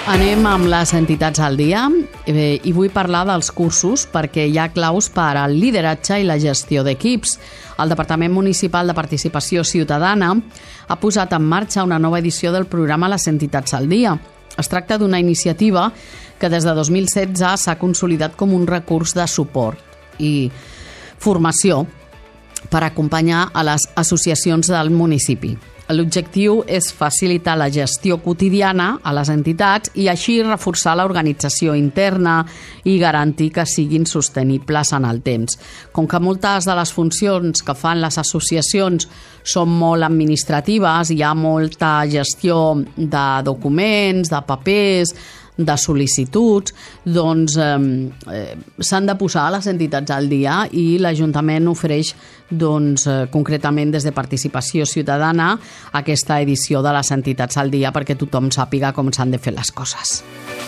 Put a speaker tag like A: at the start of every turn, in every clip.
A: Anem amb les entitats al dia i vull parlar dels cursos perquè hi ha claus per al lideratge i la gestió d'equips. El Departament Municipal de Participació Ciutadana ha posat en marxa una nova edició del programa Les entitats al dia. Es tracta d'una iniciativa que des de 2016 s'ha consolidat com un recurs de suport i formació per acompanyar a les associacions del municipi. L'objectiu és facilitar la gestió quotidiana a les entitats i així reforçar l'organització interna i garantir que siguin sostenibles en el temps. Com que moltes de les funcions que fan les associacions són molt administratives, hi ha molta gestió de documents, de papers, de sol·licituds, doncs s'han de posar les entitats al dia i l'Ajuntament ofereix concretament des de Participació Ciutadana aquesta edició de les entitats al dia perquè tothom sàpiga com s'han de fer les coses.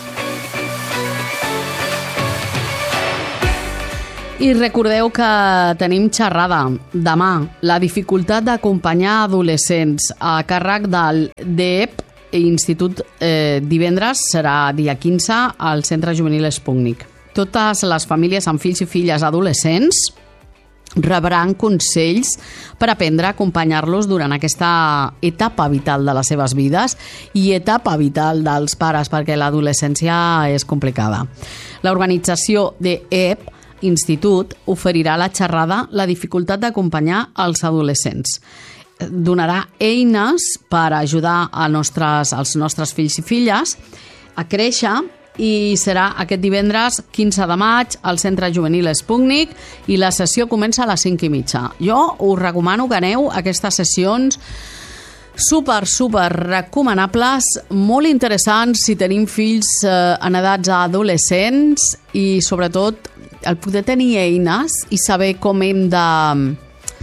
A: I recordeu que tenim xerrada demà, la dificultat d'acompanyar adolescents a càrrec del DEP Institut. Divendres serà dia 15 al Centre Juvenil Espúgnic. Totes les famílies amb fills i filles adolescents rebran consells per aprendre a acompanyar-los durant aquesta etapa vital de les seves vides i etapa vital dels pares, perquè l'adolescència és complicada. L'organització d'EP Institut oferirà la xerrada La dificultat d'acompanyar els adolescents. Donarà eines per ajudar als nostres fills i filles a créixer i serà aquest divendres 15 de maig al Centre Juvenil Espúgnic i la sessió comença a les 5:30. Jo us recomano que aneu a aquestes sessions super recomanables, molt interessants si tenim fills en edats adolescents i sobretot el poder tenir eines i saber com hem de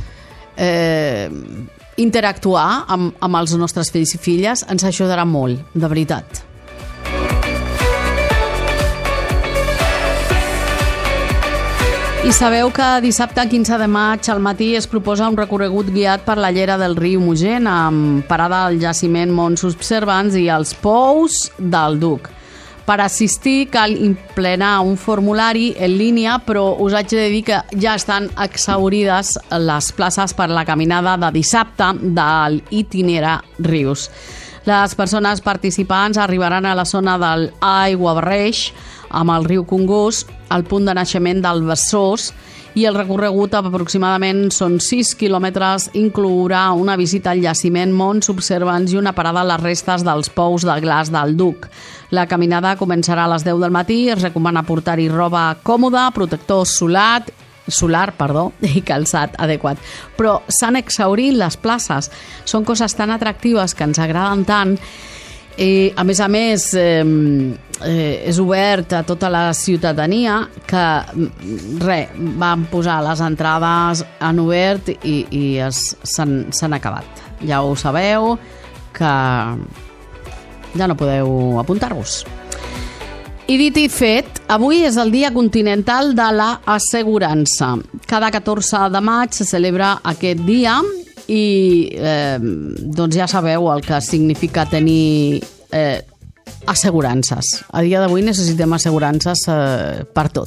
A: interactuar amb els nostres fills i filles ens ajudarà molt, de veritat. I sabeu que dissabte 15 de maig al matí es proposa un recorregut guiat per la llera del riu Mogent amb parada al jaciment Monts Observants i els pous del Duc. Per assistir cal implenar un formulari en línia, però us haig de dir que ja estan exhaurides les places per la caminada de dissabte de l'Itinera Rius. Les persones participants arribaran a la zona del Aiguabarreix amb el riu Congost, al punt de naixement del Besòs, i el recorregut aproximadament són 6 quilòmetres, inclourà una visita al jaciment Monts Observants i una parada a les restes dels pous de glaç del Duc. La caminada començarà a les 10 del matí, es recomana portar-hi roba còmoda, protector solar i calçat adequat. Però s'han exhaurit les places, són coses tan atractives que ens agraden tant. I, a més, és obert a tota la ciutadania que van posar les entrades en obert i s'han acabat. Ja ho sabeu que ja no podeu apuntar-vos. I dit i fet, avui és el Dia Continental de l'Assegurança. Cada 14 de maig se celebra aquest dia i doncs ja sabeu el que significa tenir assegurances. A dia d'avui necessitem assegurances per tot.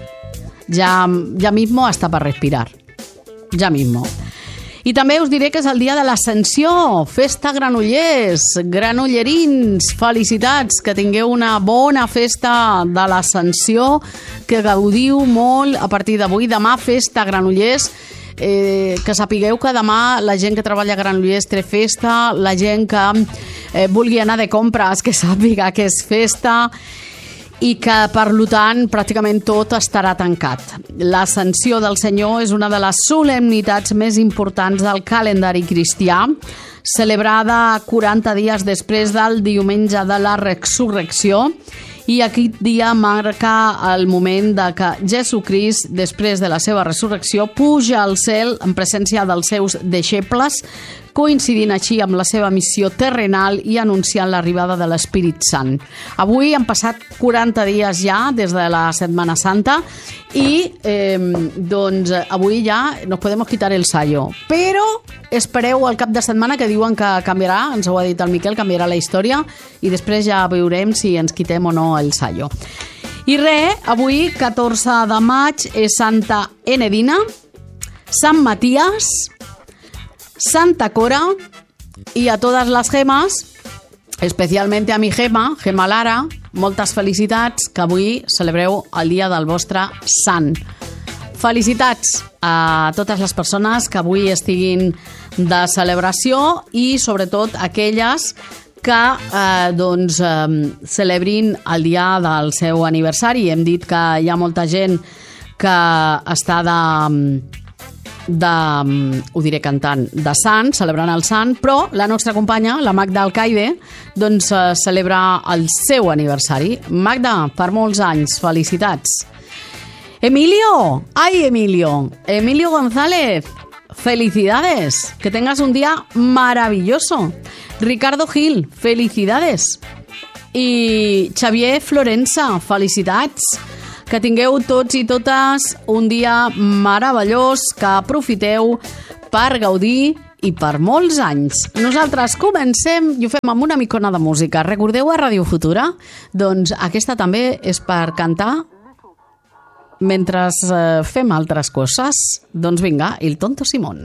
A: Ja mismo hasta per respirar. Ja mismo. I també us diré que és el dia de l'Ascensió. Festa Granollers, granollerins, felicitats, que tingueu una bona festa de l'Ascensió, que gaudiu molt a partir d'avui. Demà festa Granollers, que sapigueu que demà la gent que treballa a Granollers té festa, la gent que vulgui anar de compres que sàpiga que és festa i que, per tant, pràcticament tot estarà tancat. L'Ascensió del Senyor és una de les solemnitats més importants del calendari cristià, celebrada 40 dies després del diumenge de la Resurrecció, i aquest dia marca el moment de que Jesucrist, després de la seva resurrecció, puja al cel en presència dels seus deixebles, coincidint així amb la seva missió terrenal i anunciant l'arribada de l'Espírit Sant. Avui han passat 40 dies ja des de la Setmana Santa i avui ja nos podemos quitar el sayo. Però espereu al cap de setmana que diuen que canviarà, ens ho ha dit el Miquel, canviarà la història i després ja veurem si ens quitem o no el sallo. I avui, 14 de maig, és Santa Enedina, Sant Matías, Santa Cora y a todas las gemas, especialmente a mi Gema Lara, moltes felicitats, que avui celebreu el dia del vostre sant. Felicitats a totes les persones que avui estiguin de celebració i sobretot aquelles que celebrin el dia del seu aniversari. Hem dit que hi ha molta gent que està ho diré cantant, de sant, celebrant el sant, però la nostra companya, la Magda Alcaide, celebra el seu aniversari. Magda, per molts anys, felicitats. Emilio González, felicidades, que tengas un día maravilloso. Ricardo Gil, felicidades. I Xavier Florença, felicitats. Que tingueu tots i totes un dia meravellós, que aprofiteu per gaudir i per molts anys. Nosaltres comencem i ho fem amb una micona de música. Recordeu a Ràdio Futura? Doncs aquesta també és per cantar mentre fem altres coses. Doncs vinga, Il Tonto Simón.